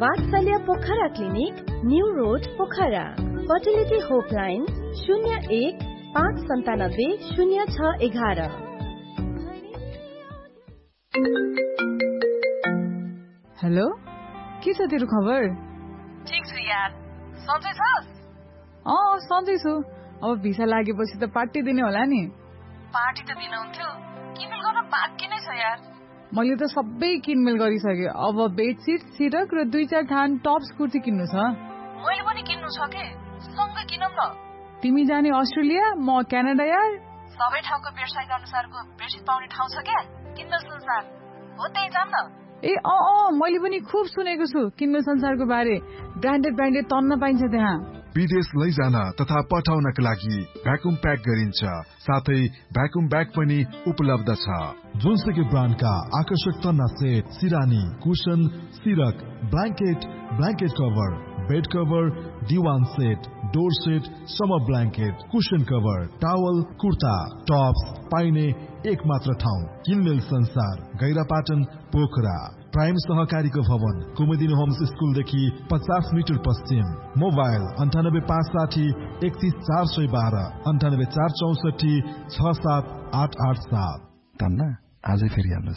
वात्सल्य Pokhara clinic, new road Pokhara. Fertility होपलाइन 01-597-0611। Hello, के छ तेरो खबर? ठीक छु यार, सन्चै छस्? सन्चै छु। अब भिसा लागेपछि त पार्टी दिने होला नि। पार्टी त दिनुहुन्थ्यो, किनमेल गर्न बाँकी नै छ यार। मैले त सबै किनमेल गरिसके। अब बेडसिट, सिरक र 2-4 थान टप्स कुर्ती किन्नु छ। मैले पनि किन्नु छ के, सँगै किनौँ न। तिमी जाने अस्ट्रेलिया, म क्यानाडा यार। सबै ठाउँको वेबसाइट अनुसारको बेडसिट पाउने ठाउँ छ क्या, किनमेल संसार हो, त्यही जाम न। मैले पनि खुब सुनेको छु किनमेल संसारको बारे। ब्रान्डेड तन्न पाइन्छ त्यहाँ। विदेश लैजान तथा पठाउनका लागि भ्याकुम प्याक गरिन्छ, साथै भ्याकुम ब्याग पनि उपलब्ध छ। जोनसुकै ब्रान्डका आकर्षक तन्ना set, सिरानी, cushion, सिरक, blanket cover, bed cover, दिवान set, door set, summer blanket, cushion cover, towel, kurta, Tops पाइने एक मात्र ठाउँ किनमेल संसार, गैरापाटन, पोखरा। प्राइम सहकारीको भवन, कुमुदिनी होम्स स्कुलदेखि 50 मिटर पश्चिम। मोबाइल 9856 31412, 98 464 67887। तन्ना आजै फेरि हाल्नु।